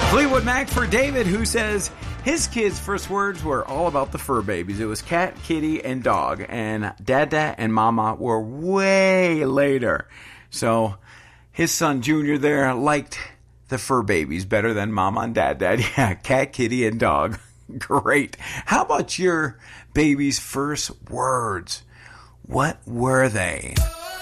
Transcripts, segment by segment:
Fleetwood Mac for David, who says his kids' first words were all about the fur babies. It was cat, kitty, and dog. And Dada and Mama were way later. So his son Junior there liked the fur babies better than Mama and Dad. Yeah, cat, kitty, and dog. Great. How about your baby's first words? What were they?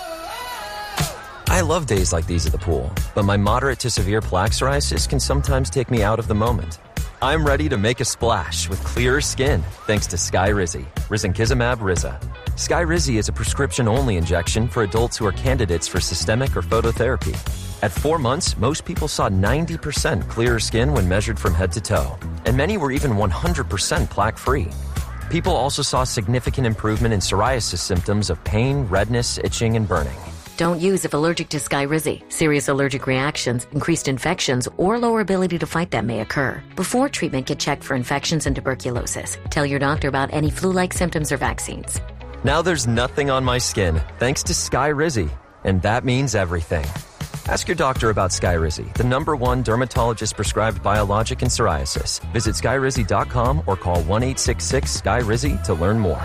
I love days like these at the pool, but my moderate to severe plaque psoriasis can sometimes take me out of the moment. I'm ready to make a splash with clearer skin thanks to Skyrizi, Risankizumab Riza. Skyrizi is a prescription-only injection for adults who are candidates for systemic or phototherapy. At 4 months, most people saw 90% clearer skin when measured from head to toe, and many were even 100% plaque-free. People also saw significant improvement in psoriasis symptoms of pain, redness, itching, and burning. Don't use if allergic to Skyrizi. Serious allergic reactions, increased infections, or lower ability to fight them may occur. Before treatment, get checked for infections and tuberculosis. Tell your doctor about any flu-like symptoms or vaccines. Now there's nothing on my skin thanks to Skyrizi, and that means everything. Ask your doctor about Skyrizi, the #1 dermatologist-prescribed biologic in psoriasis. Visit Skyrizi.com or call 1-866-SKYRIZI to learn more.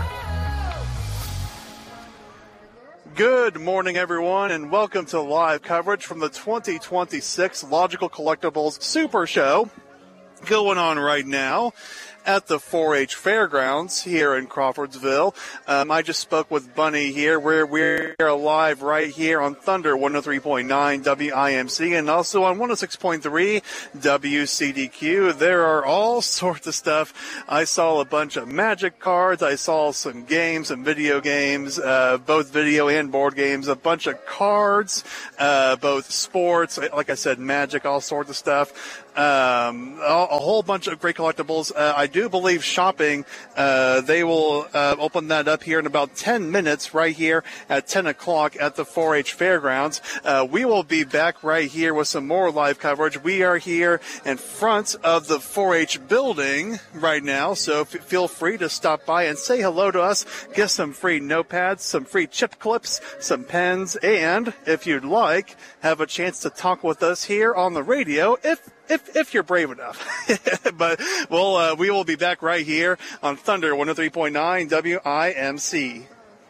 Good morning, everyone, and welcome to live coverage from the 2026 Logical Collectibles Super Show going on right now at the 4-H Fairgrounds here in Crawfordsville. I just spoke with Bunny here. We're live right here on Thunder 103.9 WIMC and also on 106.3 WCDQ. There are all sorts of stuff. I saw a bunch of Magic cards. I saw some games and video games, both video and board games, a bunch of cards, both sports, like I said, Magic, all sorts of stuff. A whole bunch of great collectibles. I do believe shopping, they will open that up here in about 10 minutes right here at 10 o'clock at the 4-H Fairgrounds. We will be back right here with some more live coverage. We are here in front of the 4-H building right now, so feel free to stop by and say hello to us, get some free notepads, some free chip clips, some pens, and if you'd like, have a chance to talk with us here on the radio if you're brave enough. But we will be back right here on Thunder 103.9 WIMC.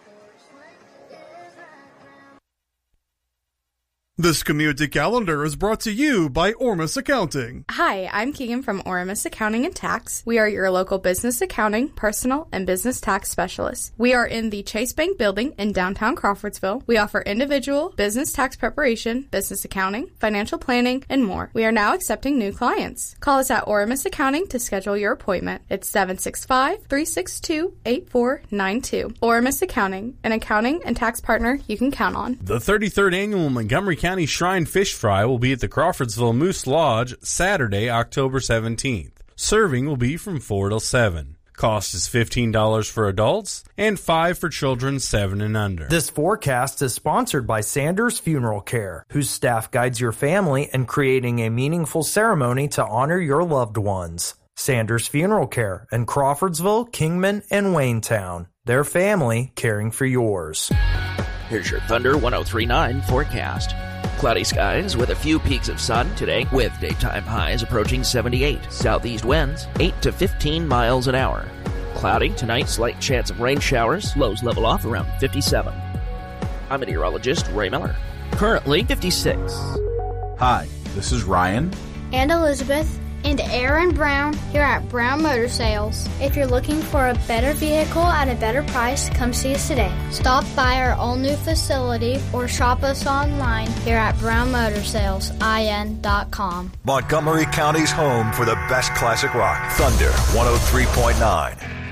This community calendar is brought to you by Ormus Accounting. Hi, I'm Keegan from Ormus Accounting and Tax. We are your local business accounting, personal, and business tax specialists. We are in the Chase Bank building in downtown Crawfordsville. We offer individual, business tax preparation, business accounting, financial planning, and more. We are now accepting new clients. Call us at Ormus Accounting to schedule your appointment. It's 765-362-8492. Ormus Accounting, an accounting and tax partner you can count on. The 33rd Annual Montgomery County Shrine Fish Fry will be at the Crawfordsville Moose Lodge Saturday, October 17th. Serving will be from 4 till 7. Cost is $15 for adults and $5 for children 7 and under. This forecast is sponsored by Sanders Funeral Care, whose staff guides your family in creating a meaningful ceremony to honor your loved ones. Sanders Funeral Care in Crawfordsville, Kingman, and Waynetown. Their family caring for yours. Here's your Thunder 103.9 forecast. Cloudy skies with a few peaks of sun today with daytime highs approaching 78. Southeast winds 8 to 15 miles an hour. Cloudy tonight, slight chance of rain showers. Lows level off around 57. I'm meteorologist Ray Miller. Currently 56. Hi, this is Ryan and Elizabeth and Aaron Brown here at Brown Motor Sales. If you're looking for a better vehicle at a better price, come see us today. Stop by our all-new facility or shop us online here at brownmotorsalesin.com. Montgomery County's home for the best classic rock. Thunder 103.9.